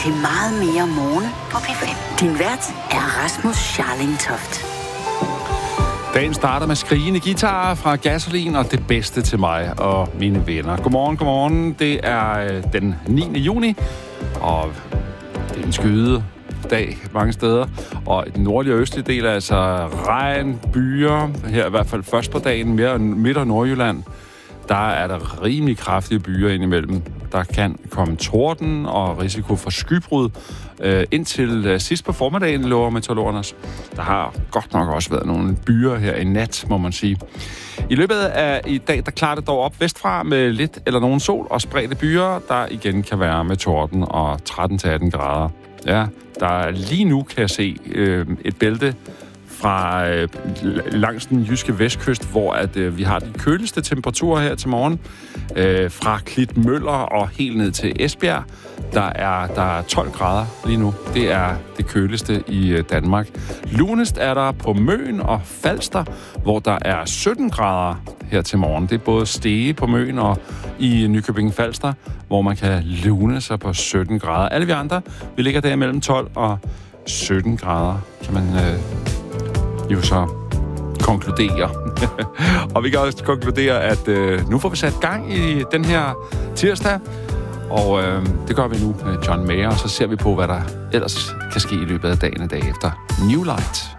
til meget mere morgen på P5. Din vært er Rasmus Scharling Toft. Dagen starter med skrigende guitarer fra Gasolin og det bedste til mig og mine venner. Godmorgen. Det er den 9. juni, og det er en skyde dag mange steder. Og i den nordlige og østlige del er altså regn, byer. Her i hvert fald først på dagen, mere midt- og Nordjylland. Der er der rimelig kraftige byer indimellem. Der kan komme torden og risiko for skybrud. Indtil sidst på formiddagen, lover meteorologerne. Der har godt nok også været nogle byer her i nat, må man sige. I løbet af i dag, der klarer det dog op vestfra med lidt eller nogen sol og spredte byer, der igen kan være med torden og 13-18 grader. Ja, der lige nu kan jeg se et bælte fra langs den jyske vestkyst, hvor at vi har de køligste temperaturer her til morgen. Fra Klitmøller og helt ned til Esbjerg, der er 12 grader lige nu. Det er det køligste i Danmark. Lunest er der på Møn og Falster, hvor der er 17 grader her til morgen. Det er både Stege på Møn og i Nykøbing Falster, hvor man kan lune sig på 17 grader. Alle vi andre, vi ligger der mellem 12 og 17 grader, kan man jo så konkludere. Og vi kan også konkludere, at nu får vi sat gang i den her tirsdag, og det gør vi nu med John Mayer, og så ser vi på, hvad der ellers kan ske i løbet af dagen i dag efter New Light.